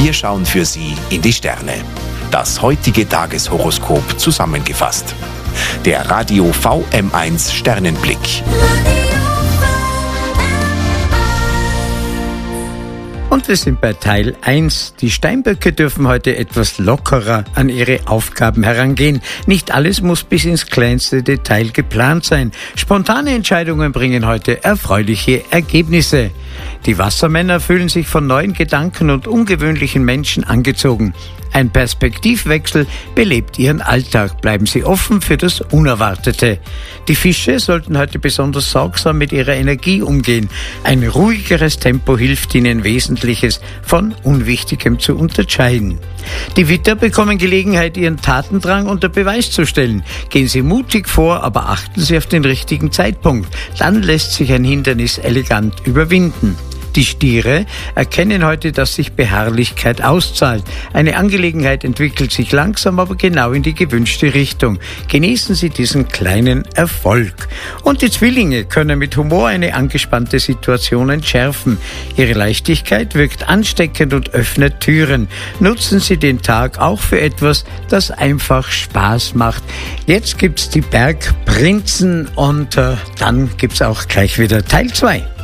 Wir schauen für Sie in die Sterne. Das heutige Tageshoroskop zusammengefasst. Der Radio VM1 Sternenblick. Und wir sind bei Teil 1. Die Steinböcke dürfen heute etwas lockerer an ihre Aufgaben herangehen. Nicht alles muss bis ins kleinste Detail geplant sein. Spontane Entscheidungen bringen heute erfreuliche Ergebnisse. Die Wassermänner fühlen sich von neuen Gedanken und ungewöhnlichen Menschen angezogen. Ein Perspektivwechsel belebt ihren Alltag. Bleiben Sie offen für das Unerwartete. Die Fische sollten heute besonders sorgsam mit ihrer Energie umgehen. Ein ruhigeres Tempo hilft ihnen, Wesentliches von Unwichtigem zu unterscheiden. Die Widder bekommen Gelegenheit, ihren Tatendrang unter Beweis zu stellen. Gehen Sie mutig vor, aber achten Sie auf den richtigen Zeitpunkt. Dann lässt sich ein Hindernis elegant überwinden. Die Stiere erkennen heute, dass sich Beharrlichkeit auszahlt. Eine Angelegenheit entwickelt sich langsam, aber genau in die gewünschte Richtung. Genießen Sie diesen kleinen Erfolg. Und die Zwillinge können mit Humor eine angespannte Situation entschärfen. Ihre Leichtigkeit wirkt ansteckend und öffnet Türen. Nutzen Sie den Tag auch für etwas, das einfach Spaß macht. Jetzt gibt's die Bergprinzen und dann gibt's auch gleich wieder Teil 2.